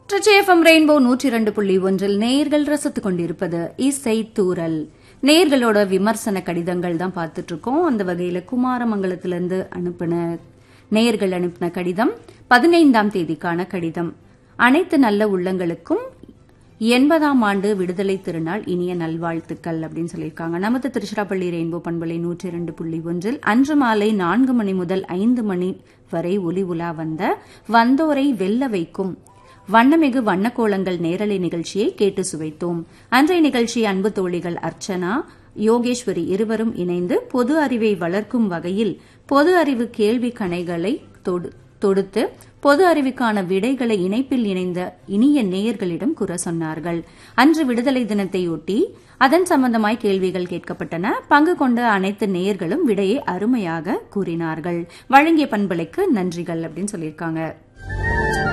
Trichy rainbow 102.1 நேயர்கள் ரசித்துக் கொண்டிருப்பது இசை தூரல். நேயர்களோட விமர்சன கடிதங்கள் தான் பார்த்துட்டு இருக்கோம். அந்த வகையில குமாரமங்கலத்திலிருந்து நேயர்கள் அனுப்பின கடிதம் 15ஆம் தேதிக்கான கடிதம். அனைத்து நல்ல உள்ளங்களுக்கும் 80ஆம் ஆண்டு விடுதலை திருநாள் இனிய நல்வாழ்த்துக்கள் அப்படின்னு சொல்லியிருக்காங்க. நமது திருச்சிராப்பள்ளி ரெயின்போ பண்பலை 102.1 அன்று மாலை 4 மணி முதல் 5 மணி வரை ஒலி உலா வந்தோரை வெல்ல வைக்கும் வண்ணமிகு வண்ணக்கோலங்கள் நேரலை நிகழ்ச்சியை கேட்டு சுவைத்தோம். அன்றைய நிகழ்ச்சி அன்பு தோழிகள் அர்ச்சனா, யோகேஸ்வரி இருவரும் இணைந்து பொது அறிவை வளர்க்கும் வகையில் பொது அறிவு கேள்வி கணைகளை தொடுத்து பொது அறிவுக்கான விடைகளை இணைப்பில் இணைந்த இனிய நேயர்களிடம் கூற சொன்னார்கள். அன்று விடுதலை தினத்தையொட்டி அதன் சம்பந்தமாய் கேள்விகள் கேட்கப்பட்டன. பங்கு கொண்ட அனைத்து நேயர்களும் விடையை அருமையாக கூறினார்கள். வழங்கிய பண்பலைக்கு நன்றிகள் அப்படின்னு சொல்லியிருக்காங்க.